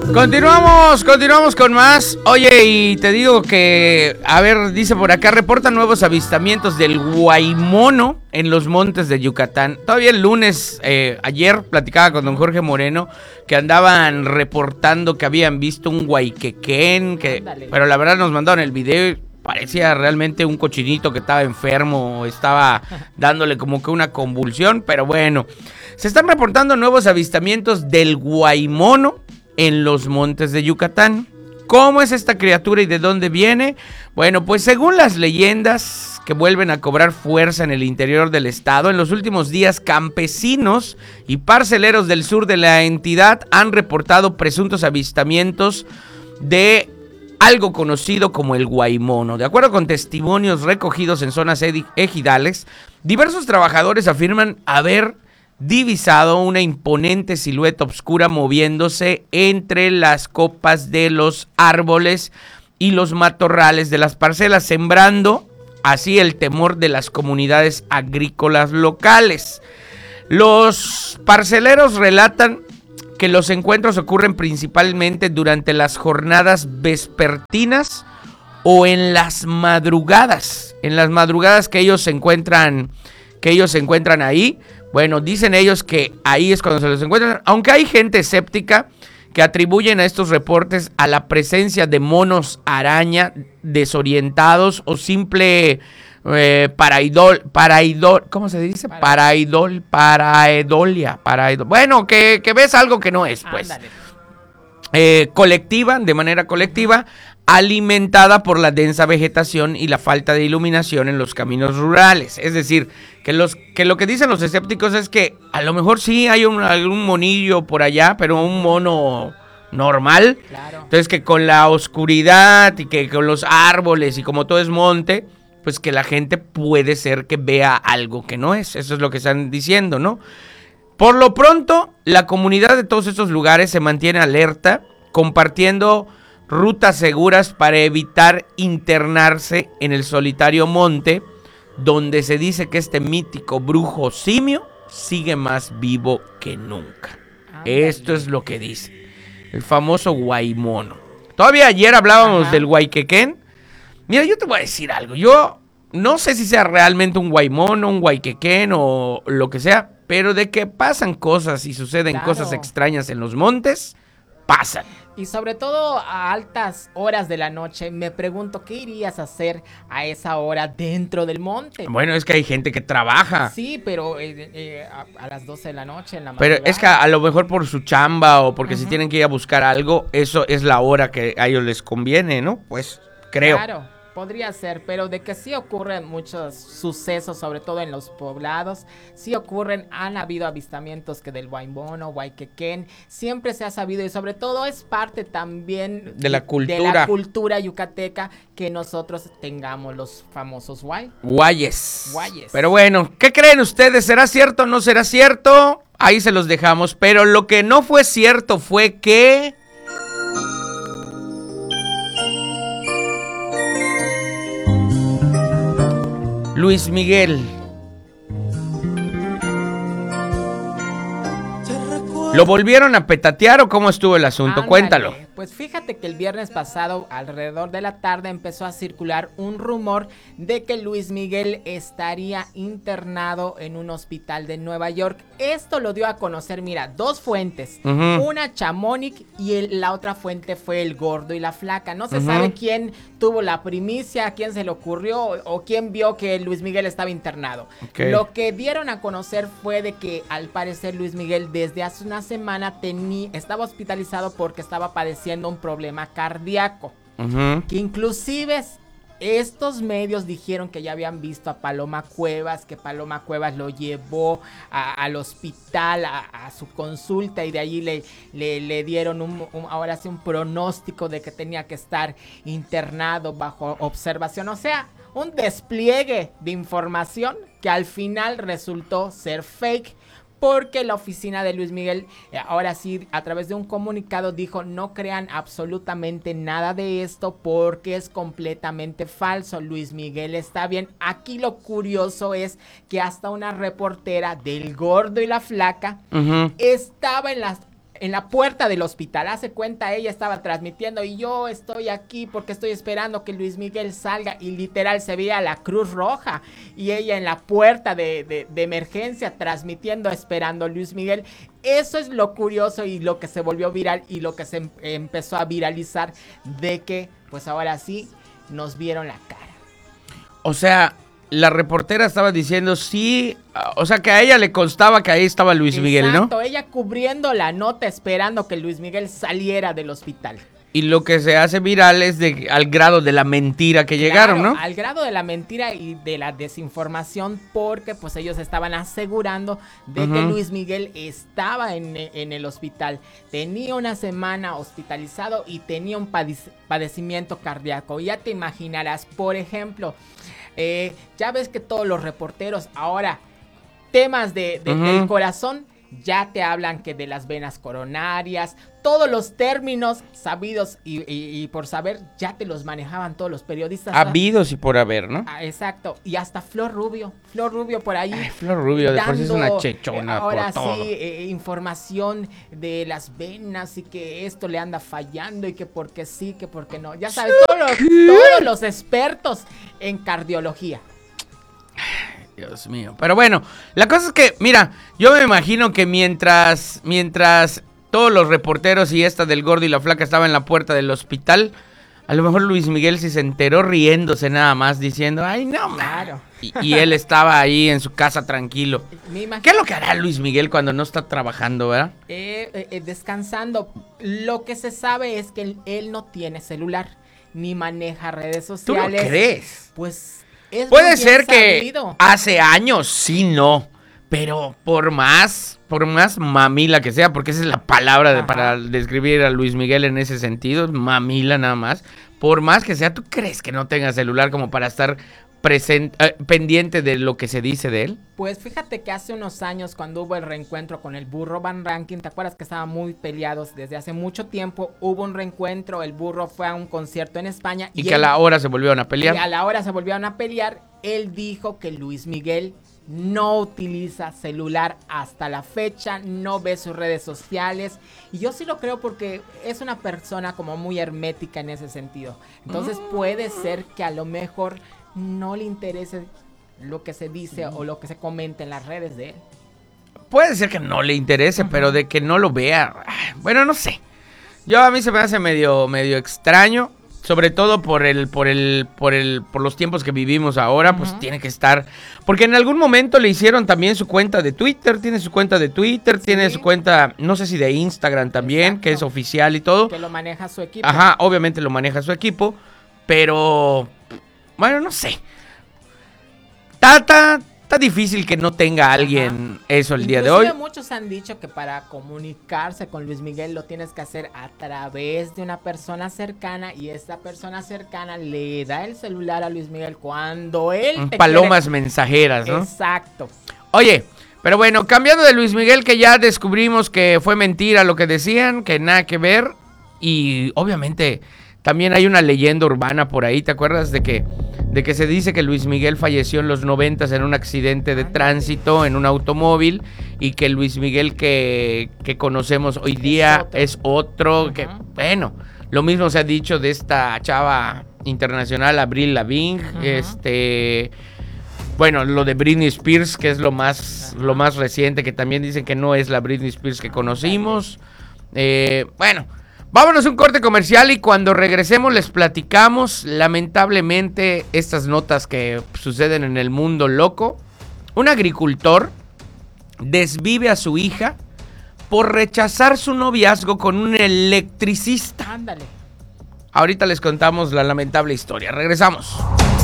Continuamos con más. Oye, y te digo que, a ver, dice por acá, reportan nuevos avistamientos del guaymono en los montes de Yucatán. Todavía el lunes, ayer platicaba con don Jorge Moreno, que andaban reportando que habían visto un guayquequén, pero la verdad nos mandaron el video y parecía realmente un cochinito que estaba enfermo, estaba dándole como que una convulsión, pero bueno. Se están reportando nuevos avistamientos del guaymono en los montes de Yucatán. ¿Cómo es esta criatura y de dónde viene? Bueno, pues según las leyendas que vuelven a cobrar fuerza en el interior del estado, en los últimos días campesinos y parceleros del sur de la entidad han reportado presuntos avistamientos de algo conocido como el guaymono. De acuerdo con testimonios recogidos en zonas ejidales, diversos trabajadores afirman haber divisado una imponente silueta oscura moviéndose entre las copas de los árboles y los matorrales de las parcelas, sembrando así el temor de las comunidades agrícolas locales. Los parceleros relatan que los encuentros ocurren principalmente durante las jornadas vespertinas o en las madrugadas que ellos se encuentran ahí. Bueno, dicen ellos que ahí es cuando se los encuentran, aunque hay gente escéptica que atribuyen a estos reportes a la presencia de monos araña desorientados o simple ¿cómo se dice? Paraedolia. Bueno, que ves algo que no es, pues. De manera colectiva, alimentada por la densa vegetación y la falta de iluminación en los caminos rurales. Es decir, que lo que dicen los escépticos es que a lo mejor sí hay algún monillo por allá, pero un mono normal. Claro. Entonces que con la oscuridad y que con los árboles y como todo es monte, pues que la gente puede ser que vea algo que no es. Eso es lo que están diciendo, ¿no? Por lo pronto, la comunidad de todos estos lugares se mantiene alerta, compartiendo rutas seguras para evitar internarse en el solitario monte, donde se dice que este mítico brujo simio sigue más vivo que nunca. Esto es lo que dice el famoso guaymono. Todavía ayer hablábamos del guayquequén. Mira, yo te voy a decir algo. Yo no sé si sea realmente un guaymono, un guayquequén o lo que sea, pero de que pasan cosas y suceden cosas extrañas en los montes, pasan. Y sobre todo a altas horas de la noche, me pregunto, ¿qué irías a hacer a esa hora dentro del monte? Bueno, es que hay gente que trabaja. Sí, pero a las 12 de la noche en la Pero madrugada. es que a lo mejor por su chamba o porque si tienen que ir a buscar algo, eso es la hora que a ellos les conviene, ¿no? Pues creo. Claro. Podría ser, pero de que sí ocurren muchos sucesos, sobre todo en los poblados, sí ocurren, han habido avistamientos que del guaymono, guayquequén, siempre se ha sabido y sobre todo es parte también de la cultura yucateca que nosotros tengamos los famosos guayes. Pero bueno, ¿qué creen ustedes? ¿Será cierto o no será cierto? Ahí se los dejamos, pero lo que no fue cierto fue que Luis Miguel ¿lo volvieron a petatear o cómo estuvo el asunto? Cuéntalo. Pues fíjate que el viernes pasado, alrededor de la tarde, empezó a circular un rumor de que Luis Miguel estaría internado en un hospital de Nueva York. Esto lo dio a conocer, mira, dos fuentes. Una Chamonix y la otra fuente fue El Gordo y la Flaca. No se sabe quién tuvo la primicia, a quién se le ocurrió o quién vio que Luis Miguel estaba internado. Lo que dieron a conocer fue de que al parecer Luis Miguel desde hace una semana estaba hospitalizado porque estaba padeciendo un problema cardíaco, que inclusive estos medios dijeron que ya habían visto a Paloma Cuevas, que Paloma Cuevas lo llevó al hospital a su consulta y de allí le dieron ahora sí un pronóstico de que tenía que estar internado bajo observación, o sea, un despliegue de información que al final resultó ser fake. Porque la oficina de Luis Miguel, ahora sí, a través de un comunicado dijo, no crean absolutamente nada de esto porque es completamente falso. Luis Miguel está bien. Aquí lo curioso es que hasta una reportera del Gordo y la Flaca estaba en la puerta del hospital. Hace cuenta, ella estaba transmitiendo y yo estoy aquí porque estoy esperando que Luis Miguel salga, y literal se veía la Cruz Roja y ella en la puerta de emergencia transmitiendo, esperando a Luis Miguel. Eso es lo curioso y lo que se volvió viral y lo que se empezó a viralizar, de que pues ahora sí nos vieron la cara. O sea, la reportera estaba diciendo sí, o sea que a ella le constaba que ahí estaba Luis Miguel, ¿no? Exacto, ella cubriendo la nota esperando que Luis Miguel saliera del hospital. Y lo que se hace viral es al grado de la mentira que llegaron, ¿no? Al grado de la mentira y de la desinformación, porque pues ellos estaban asegurando de que Luis Miguel estaba en el hospital. Tenía una semana hospitalizado y tenía un padecimiento cardíaco. Ya te imaginarás, por ejemplo, ya ves que todos los reporteros ahora, temas del corazón, ya te hablan que de las venas coronarias, todos los términos sabidos y por saber, ya te los manejaban todos los periodistas. Habidos y por haber, ¿no? Exacto, y hasta Flor Rubio por ahí. Ay, Flor Rubio, de por sí es una chechona ahora por todo. Sí, información de las venas y que esto le anda fallando y que porque sí, que porque no. Ya sabes, todos los expertos en cardiología. Dios mío. Pero bueno, la cosa es que, mira, yo me imagino que mientras todos los reporteros y esta del Gordo y la Flaca estaban en la puerta del hospital, a lo mejor Luis Miguel sí se enteró riéndose nada más, diciendo, ay, no, claro. Y él estaba ahí en su casa tranquilo. ¿Qué es lo que hará Luis Miguel cuando no está trabajando, verdad? Descansando. Lo que se sabe es que él no tiene celular, ni maneja redes sociales. ¿Tú lo crees? Pues... puede ser que hace años, sí, no, pero por más mamila que sea, porque esa es la palabra para describir a Luis Miguel en ese sentido, mamila nada más, por más que sea, ¿tú crees que no tenga celular como para estar pendiente de lo que se dice de él? Pues fíjate que hace unos años, cuando hubo el reencuentro con el Burro Van Ranking, ¿te acuerdas que estaban muy peleados desde hace mucho tiempo? Hubo un reencuentro, el Burro fue a un concierto en España. Y que a la hora se volvieron a pelear. Y a la hora se volvieron a pelear. Él dijo que Luis Miguel no utiliza celular hasta la fecha, no ve sus redes sociales. Y yo sí lo creo porque es una persona como muy hermética en ese sentido. Entonces puede ser que a lo mejor no le interese lo que se dice o lo que se comenta en las redes de él. Puede ser que no le interese, pero de que no lo vea, bueno, no sé. A mí se me hace medio extraño, sobre todo por los tiempos que vivimos ahora, pues tiene que estar, porque en algún momento le hicieron también su cuenta de Twitter, tiene su cuenta de Twitter, sí. Tiene su cuenta, no sé si de Instagram también, exacto, que es oficial y todo. Que lo maneja su equipo. Ajá, obviamente lo maneja su equipo, pero bueno, no sé. Está difícil que no tenga alguien eso el día de hoy. Muchos han dicho que para comunicarse con Luis Miguel lo tienes que hacer a través de una persona cercana, y esta persona cercana le da el celular a Luis Miguel cuando él palomas mensajeras, ¿no? Exacto. Oye, pero bueno, cambiando de Luis Miguel, que ya descubrimos que fue mentira lo que decían, que nada que ver, y obviamente también hay una leyenda urbana por ahí, ¿te acuerdas de que se dice que Luis Miguel falleció en los 90s en un accidente de tránsito en un automóvil, y que Luis Miguel que conocemos hoy día es otro, que bueno, lo mismo se ha dicho de esta chava internacional, Avril Lavigne, bueno, lo de Britney Spears, que es lo más reciente, que también dicen que no es la Britney Spears que conocimos. Bueno, vámonos a un corte comercial y cuando regresemos les platicamos, lamentablemente, estas notas que suceden en el mundo loco. Un agricultor desvive a su hija por rechazar su noviazgo con un electricista. Ándale. Ahorita les contamos la lamentable historia. Regresamos.